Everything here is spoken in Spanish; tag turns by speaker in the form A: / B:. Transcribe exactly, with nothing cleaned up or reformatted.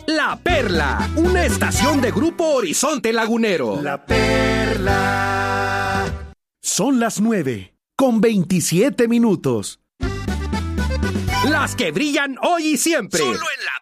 A: La Perla, una estación de Grupo Horizonte Lagunero.
B: La Perla.
C: Son las nueve, con veintisiete minutos.
A: Las que brillan hoy y siempre.
D: Solo en La